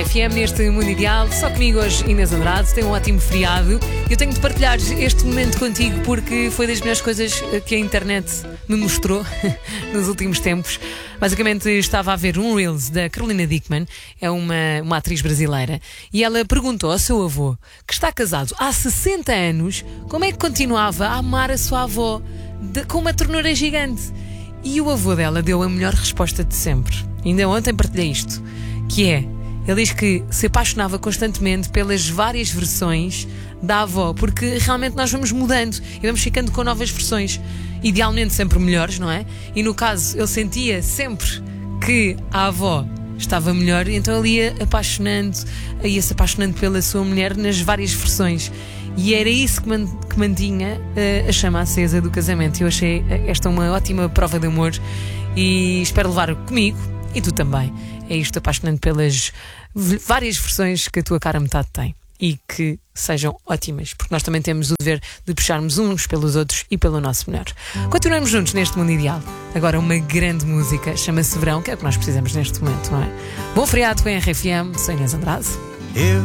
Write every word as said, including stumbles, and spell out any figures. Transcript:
F M neste Mundo Ideal, só comigo hoje Inês Andrade, tem um ótimo feriado. Eu tenho de partilhar este momento contigo porque foi das melhores coisas que a internet me mostrou nos últimos tempos. Basicamente estava a ver um Reels da Carolina Dickman, é uma, uma atriz brasileira, e ela perguntou ao seu avô, que está casado há sessenta anos, como é que continuava a amar a sua avó de, com uma ternura gigante. E o avô dela deu a melhor resposta de sempre. Ainda ontem partilhei isto, que é: ele diz que se apaixonava constantemente pelas várias versões da avó, porque realmente nós vamos mudando e vamos ficando com novas versões, idealmente sempre melhores, não é? E no caso, ele sentia sempre que a avó estava melhor, e então ele ia apaixonando, ia-se apaixonando pela sua mulher nas várias versões. E era isso que, man, que mantinha uh, a chama acesa do casamento. Eu achei esta uma ótima prova de amor e espero levar comigo, e tu também. É isto, apaixonando pelas várias versões que a tua cara metade tem e que sejam ótimas, porque nós também temos o dever de puxarmos uns pelos outros e pelo nosso melhor. Continuamos juntos neste Mundo Ideal. Agora uma grande música, chama-se Verão, que é o que nós precisamos neste momento, não é? Bom feriado com a R F M, sou Inês Andrade. Eu